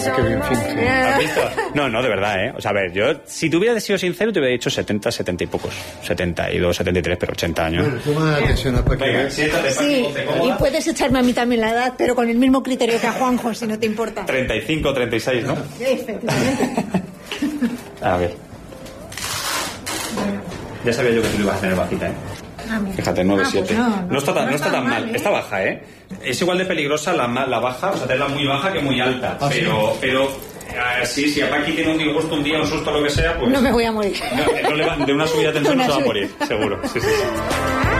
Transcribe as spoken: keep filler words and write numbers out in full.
Qué bien finge. ¿Has visto? No, no, de verdad, ¿eh? O sea, a ver, yo, si te hubiera sido sincero, te hubiera dicho setenta, setenta y pocos. setenta y dos, setenta y tres, pero ochenta años. Bueno, toma la atención a Paqui. Venga, siéntate, Paqui, Sí, ponte y cómoda. puedes echarme a mí también la edad, pero con el mismo criterio que a Juanjo, si no te importa. treinta y cinco, treinta y seis, ¿no? Efectivamente. A ver. Ya sabía yo que tú lo ibas a tener bajita, ¿eh? Ah, mira. Fíjate, nueve Ah, pues siete. no, no, no, está tan, no no está está tan mal, mal, ¿eh? está baja, ¿eh? Es igual de peligrosa la, ma- la baja, o sea, tenerla muy baja que muy alta. Ah, pero, pero ah, sí, si a Paqui tiene un disgusto un día, un susto, lo que sea, pues... No me voy a morir. No, no le va- de una subida de tensión Una no se va a subida. morir, seguro. Sí, sí, sí.